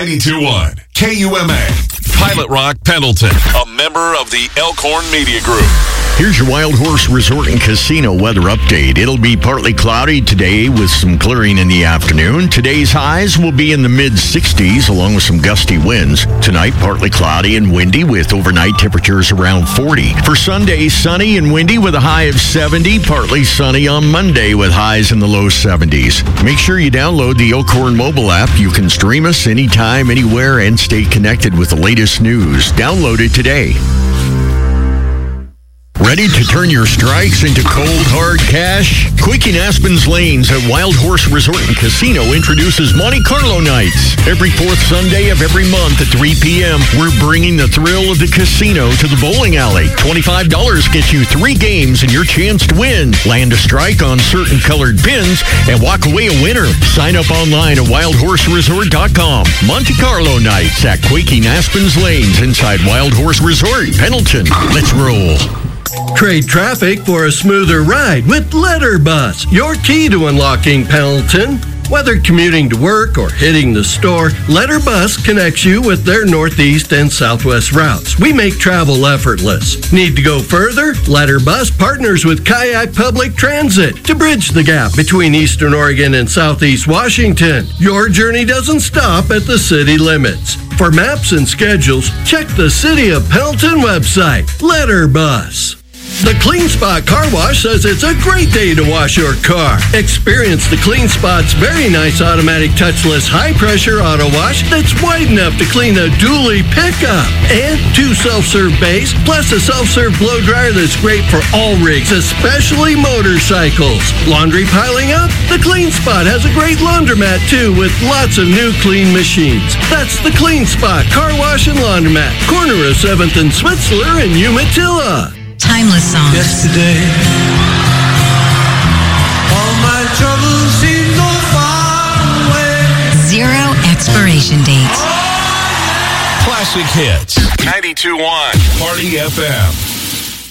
92.1 KUMA. Pilot Rock Pendleton, a member of the Elkhorn Media Group. Here's your Wild Horse Resort and Casino weather update. It'll be partly cloudy today with some clearing in the afternoon. Today's highs will be in the mid-60s along with some gusty winds. Tonight, partly cloudy and windy with overnight temperatures around 40. For Sunday, sunny and windy with a high of 70. Partly sunny on Monday with highs in the low 70s. Make sure you download the Elkhorn mobile app. You can stream us anytime, anywhere, and stay connected with the latest news. Download it today. Ready to turn your strikes into cold, hard cash? Quaking Aspen's Lanes at Wild Horse Resort and Casino introduces Monte Carlo nights. Every fourth Sunday of every month at 3 p.m., we're bringing the thrill of the casino to the bowling alley. $25 gets you 3 games and your chance to win. Land a strike on certain colored pins and walk away a winner. Sign up online at wildhorseresort.com. Monte Carlo nights at Quaking Aspen's Lanes inside Wild Horse Resort, Pendleton. Let's roll. Trade traffic for a smoother ride with Letterbus, your key to unlocking Pendleton. Whether commuting to work or hitting the store, Letterbus connects you with their northeast and southwest routes. We make travel effortless. Need to go further? Letterbus partners with Kayak Public Transit to bridge the gap between Eastern Oregon and Southeast Washington. Your journey doesn't stop at the city limits. For maps and schedules, check the City of Pendleton website, Letterbus. The Clean Spot Car Wash says it's a great day to wash your car. Experience the Clean Spot's very nice automatic touchless high-pressure auto wash that's wide enough to clean a dually pickup. And 2 self-serve bays, plus a self-serve blow dryer that's great for all rigs, especially motorcycles. Laundry piling up? The Clean Spot has a great laundromat, too, with lots of new clean machines. That's the Clean Spot Car Wash and Laundromat, corner of 7th and Switzler in Umatilla. Timeless songs. Yesterday, all my troubles seem so far away. 0 expiration dates. Classic hits. 92.1 Party FM.